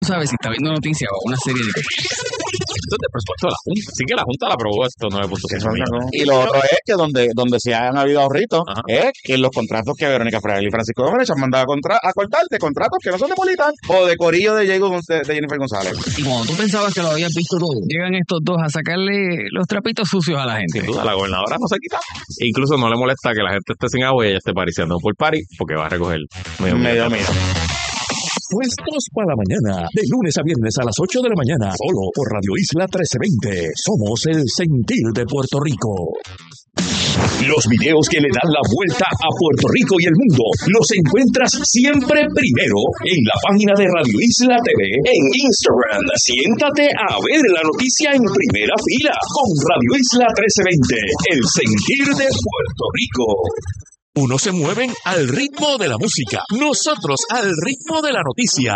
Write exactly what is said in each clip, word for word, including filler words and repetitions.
sabes si está viendo noticias o una serie de esto es de presupuesto de la Junta. Así que la Junta la aprobó esto nueve punto cinco millones. Y lo otro es que donde, donde se han habido ahorritos Ajá. es que los contratos que Verónica Fraile y Francisco Gómez han mandado a, contra, a cortar de contratos que no son de Politán o de Corillo de, Diego, de, de Jennifer González. Y cuando tú pensabas que lo habías visto todo, llegan estos dos a sacarle los trapitos sucios a la gente. Sin duda, la gobernadora no se quita. E incluso no le molesta que la gente esté sin agua y ella esté pariciando por party porque va a recoger medio Medio millón. Puestos para la mañana, de lunes a viernes a las ocho de la mañana, solo por Radio Isla trece veinte. Somos el sentir de Puerto Rico. Los videos que le dan la vuelta a Puerto Rico y el mundo los encuentras siempre primero en la página de Radio Isla T V en Instagram. Siéntate a ver la noticia en primera fila con Radio Isla trece veinte, el sentir de Puerto Rico. Unos se mueven al ritmo de la música, nosotros al ritmo de la noticia.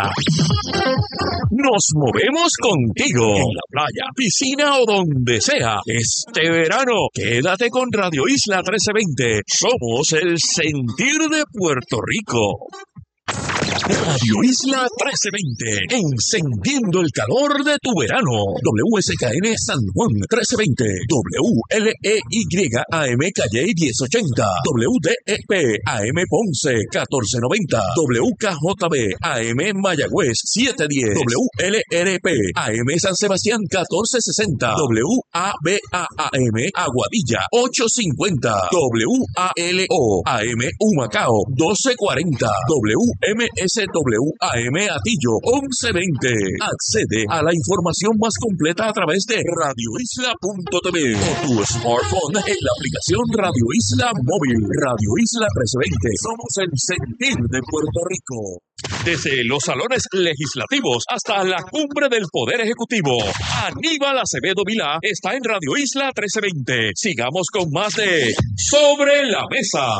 Nos movemos contigo en la playa, piscina o donde sea. Este verano, quédate con Radio Isla trece veinte. Somos el sentir de Puerto Rico. Radio Isla trece veinte, encendiendo el calor de tu verano. W S K N San Juan trece veinte, W L E Y A M Calle diez ochenta, W D E P A M Ponce catorce noventa, W K J B A M Mayagüez setecientos diez, W L R P A M San Sebastián catorce sesenta, W A B A A M Aguadilla ochocientos cincuenta, W A L O A M Humacao doce cuarenta, W M S W A M Atillo once veinte. Accede a la información más completa a través de radio isla punto t v o tu smartphone en la aplicación Radio Isla Móvil. Radio Isla trece veinte. Somos el sentir de Puerto Rico. Desde los salones legislativos hasta la cumbre del Poder Ejecutivo, Aníbal Acevedo Vilá está en Radio Isla trece veinte. Sigamos con más de Sobre la Mesa.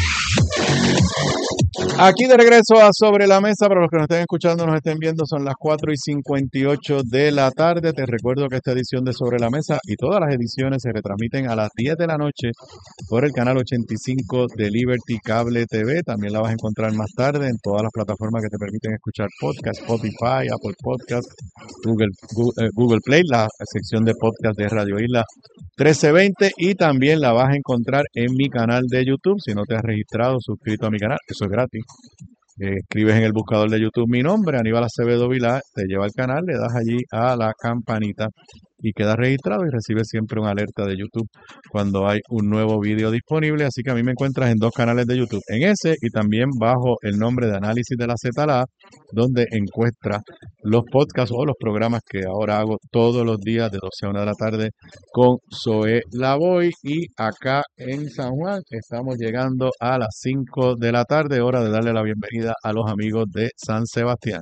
Aquí de regreso a Sobre la Mesa, para los que nos estén escuchando, nos estén viendo, son las cuatro y cincuenta y ocho de la tarde. Te recuerdo que esta edición de Sobre la Mesa y todas las ediciones se retransmiten a las diez de la noche por el canal ochenta y cinco de Liberty Cable T V. También la vas a encontrar más tarde en todas las plataformas que te permiten escuchar podcast, Spotify, Apple Podcast, Google, Google, Google Play, la sección de podcast de Radio Isla trece veinte, y también la vas a encontrar en mi canal de YouTube. Si no te has registrado, suscrito a mi canal, eso es gratis. Eh, escribes en el buscador de YouTube mi nombre, Aníbal Acevedo Vilá, te lleva al canal, le das allí a la campanita y quedas registrado y recibes siempre una alerta de YouTube cuando hay un nuevo video disponible. Así que a mí me encuentras en dos canales de YouTube, en ese y también bajo el nombre de Análisis de la Z L A, donde encuentras los podcasts o los programas que ahora hago todos los días de doce a una de la tarde con Zoe Lavoy. Y acá en San Juan estamos llegando a las cinco de la tarde, hora de darle la bienvenida a los amigos de San Sebastián.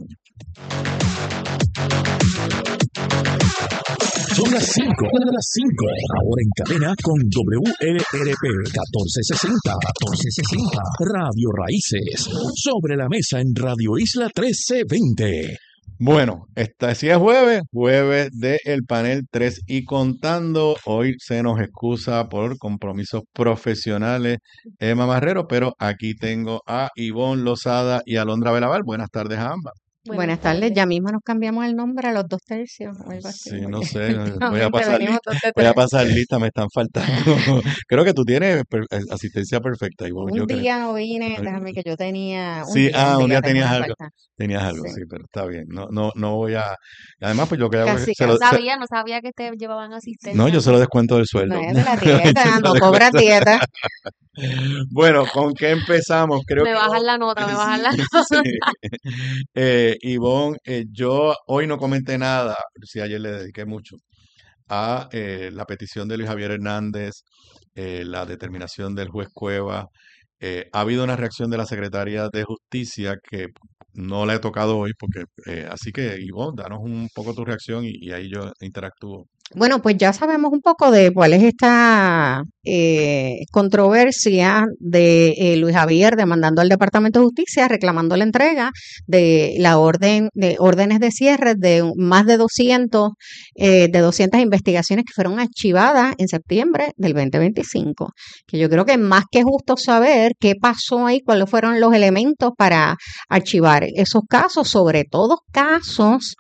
Son las cinco, las cinco, ahora en cadena con W L R P catorce sesenta, catorce sesenta, Radio Raíces, Sobre la Mesa en Radio Isla trece veinte. Bueno, esta sí es jueves, jueves del panel tres y contando. Hoy se nos excusa por compromisos profesionales Emma Marrero, pero aquí tengo a Ivonne Lozada y Alondra Belaval. Buenas tardes a ambas. Buenas, Buenas tardes. tardes, ya mismo nos cambiamos el nombre a los dos tercios o algo así. Sí, no sé, voy a pasar lista, voy a pasar lista, me están faltando. Creo que tú tienes per, asistencia perfecta, Ivonne. Un yo día creo. no vine, déjame que yo tenía... Un sí, día, ah, un día, día tenías algo, falta. tenías algo, sí. sí, pero está bien, no, no, no voy a... Además, pues yo creo Casi, que... Se no lo, sabía, se, no sabía que te llevaban asistencia. No, yo se lo descuento del sueldo. No es de la dieta, no cobras dieta. Bueno, ¿con qué empezamos? Creo me que bajan Ivonne, la nota, me bajan la nota. sí. eh, Ivonne, eh, yo hoy no comenté nada, sí, ayer le dediqué mucho a eh, la petición de Luis Javier Hernández, eh, la determinación del juez Cueva. Eh, ha habido una reacción de la Secretaría de Justicia que no la he tocado hoy, porque eh, así que Ivonne, danos un poco tu reacción y, y ahí yo interactúo. Bueno, pues ya sabemos un poco de cuál es esta eh, controversia de eh, Luis Javier demandando al Departamento de Justicia, reclamando la entrega de la orden de órdenes de cierre de más de doscientos eh, de doscientas investigaciones que fueron archivadas en septiembre del veinte veinticinco. Que yo creo que es más que justo saber qué pasó ahí, cuáles fueron los elementos para archivar esos casos, sobre todo casos